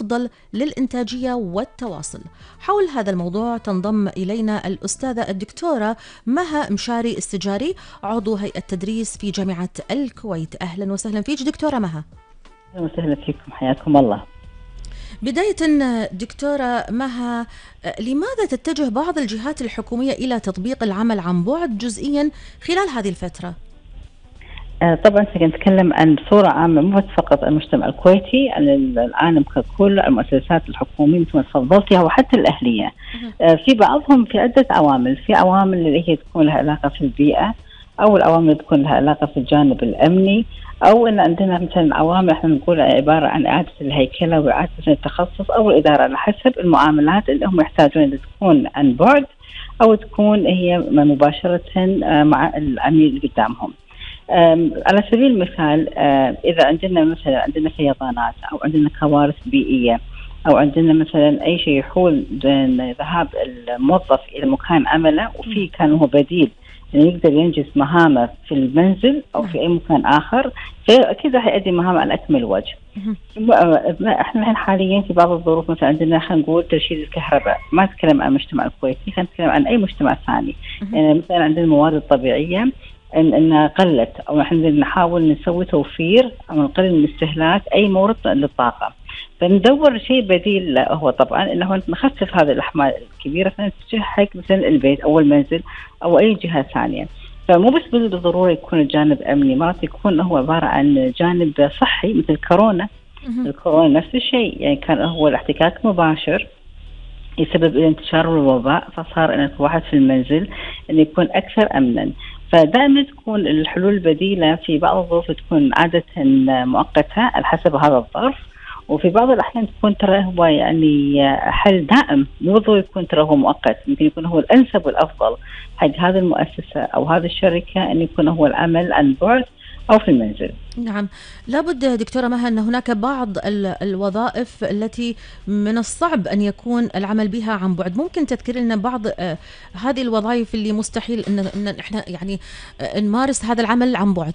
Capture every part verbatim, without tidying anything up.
أفضل للإنتاجية والتواصل. حول هذا الموضوع تنضم إلينا الأستاذة الدكتورة مها مشاري السجاري، عضو هيئة تدريس في جامعة الكويت. أهلا وسهلا فيك دكتورة مها. أهلا وسهلا فيكم، حياكم الله. بداية دكتورة مها، لماذا تتجه بعض الجهات الحكومية إلى تطبيق العمل عن بعد جزئيا خلال هذه الفترة؟ طبعا سنتكلم عن بصورة عامة، مو فقط المجتمع الكويتي، عن العالم ككل، المؤسسات الحكومية مثل ما تفضلتيها وحتى الأهلية. في بعضهم في عدة عوامل، في عوامل اللي هي تكون لها علاقة في البيئة، أو العوامل تكون لها علاقة في الجانب الأمني، أو إن عندنا مثلا عوامل احنا نقول عبارة عن إعادة الهيكلة وإعادة التخصص أو الإدارة، على حسب المعاملات اللي هم يحتاجون أن تكون عن بعد أو تكون هي مباشرة مع العميل اللي قدامهم. على سبيل المثال، إذا عندنا مثلا عندنا فيضانات أو عندنا كوارث بيئية أو عندنا مثلا أي شيء يحول بين ذهاب الموظف إلى مكان عمله وفي كان هو بديل يعني يقدر ينجز مهامه في المنزل أو في أي مكان آخر، فأكيد راح يؤدي مهام على أكمل وجه. احنا الحين حاليا في بعض الظروف مثلا عندنا خلينا نقول ترشيد الكهرباء، ما نتكلم عن المجتمع الكويتي، خلينا نتكلم عن أي مجتمع ثاني. يعني مثلا عندنا الموارد الطبيعية إن إنها قلت، أو نحن نحاول نسوي توفير أو نقلل من استهلاك أي مورد للطاقة، فندور شيء بديل له. هو طبعا إنه نخفف هذه الأحمال الكبيرة فنتجه حق مثلا البيت أو المنزل أو أي جهة ثانية. فمو بس بالضرورة يكون الجانب أمني، مرات يكون هو عبارة عن جانب صحي مثل كورونا. الكورونا نفس الشيء، يعني كان هو الاحتكاك مباشر يسبب انتشار الوباء، فصار أن الواحد في المنزل أن يكون أكثر أمنا. فدائما تكون الحلول البديلة في بعض الظروف تكون عادة مؤقتة على حسب هذا الظرف، وفي بعض الأحيان تكون ترى هو يعني حل دائم، مو ضروري يكون ترى هو مؤقت، يمكن يكون هو الأنسب والأفضل حق هذه المؤسسة أو هذه الشركة أن يكون هو العمل عن بعد أو في المنزل. نعم، لابد دكتورة مها أن هناك بعض الوظائف التي من الصعب أن يكون العمل بها عن بعد. ممكن تذكر لنا بعض هذه الوظائف اللي مستحيل أن, إن إحنا يعني نمارس هذا العمل عن بعد؟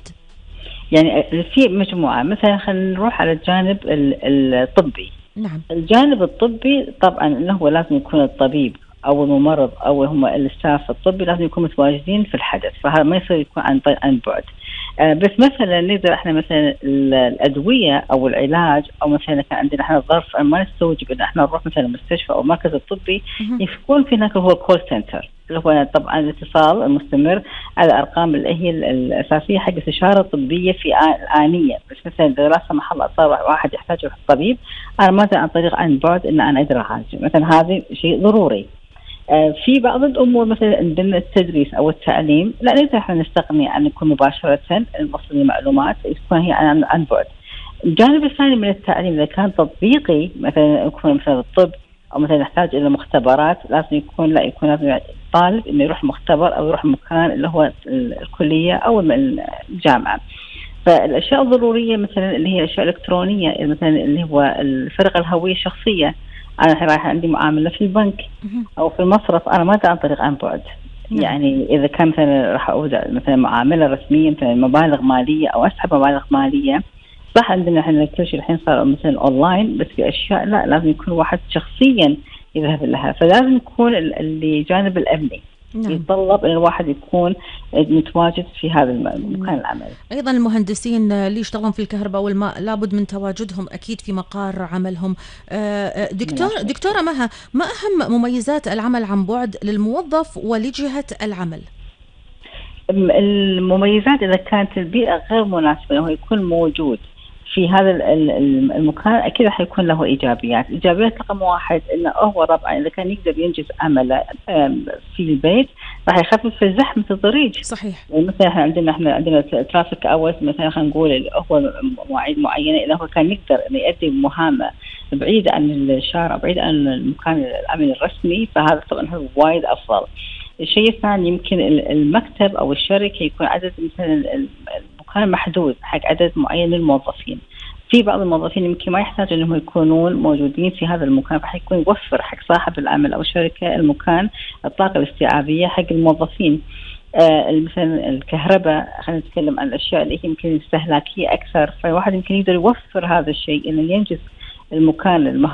يعني في مجموعة، مثلا خلينا نروح على الجانب الطبي. نعم. الجانب الطبي طبعا أنه هو لازم يكون الطبيب أو الممرض أو هم الاستاف الطبي لازم يكونوا متواجدين في الحدث، فهذا ما يصير يكون عن عن بعد. آه بس مثلا نقدر احنا مثلا الأدوية أو العلاج، أو مثلا كان عندنا احنا ظرف ما نستوجب إن احنا نروح مثلا المستشفى أو المركز الطبي، يكون في هناك هو كول سنتر اللي هو طبعا الاتصال المستمر على الأرقام اللي هي الأساسية حق استشارة طبية في آنية. بس مثلا إذا لا سمح الله صار واحد يحتاج يروح الطبيب، أنا ما عن طريق عن بعد إن أنا أقدر أعالج مثلا، هذا شيء ضروري. آه في بعض الأمور مثلا عندنا التدريس أو التعليم لا نقدر احنا نستغني عن نكون مباشرة نوصل المعلومات، تكون هي عن, عن بعد. الجانب الثاني من التعليم إذا كان تطبيقي، مثلا يكون مثلا الطب أو مثلا نحتاج إلى مختبرات، لازم يكون لا يكون لازم طالب إنه يروح مختبر أو يروح مكان اللي هو الكلية أو الجامعة. فالأشياء الضرورية مثلا اللي هي أشياء إلكترونية، مثلا اللي هو الفرق الهوية الشخصية، أنا رايح عندي معاملة في البنك أو في المصرف، أنا ما عن طريق عن بعد. يعني إذا كان مثلا راح أودع مثلا معاملة رسمية مثلا مبالغ مالية أو أسحب مبالغ مالية، صح عندنا احنا كل شيء الحين صار مثلا اونلاين، بس في اشياء لا لازم يكون واحد شخصيا يذهب لها، فلازم يكون اللي جانب الامني. نعم. يتطلب ان الواحد يكون متواجد في هذا المكان العمل. ايضا المهندسين اللي يشتغلون في الكهرباء والماء لابد من تواجدهم اكيد في مقار عملهم. دكتور دكتوره مها، ما اهم مميزات العمل عن بعد للموظف ولجهه العمل؟ المميزات اذا كانت البيئه غير مناسبه انه يكون موجود في هذا المكان، أكيد حيكون له إيجابيات. إيجابيات رقم واحد إنه هو طبعا إذا كان يقدر ينجز عمله في البيت راح يخفف في زحمة الطريق. صحيح. مثلا إحنا عندنا إحنا عندنا ترافيك أورز مثلا، خلينا نقول هو مواعيد معينة، إذا هو كان يقدر إنه يؤدي مهمة بعيد عن الشارع بعيد عن المكان العمل الرسمي، فهذا طبعا هو وايد أفضل. الشيء الثاني يمكن المكتب أو الشركة يكون عدد مثلا المكان محدود حق عدد معين من الموظفين. في بعض الموظفين يمكن ما يحتاج أنهم يكونون موجودين في هذا المكان، فحيكون يوفر حق صاحب العمل أو الشركة المكان الطاقة الاستيعابية حق الموظفين. آه مثلا الكهرباء، خلينا نتكلم عن الأشياء اللي يمكن استهلاكية أكثر، فالواحد يمكن يقدر يوفر هذا الشيء إنه ينجز المكان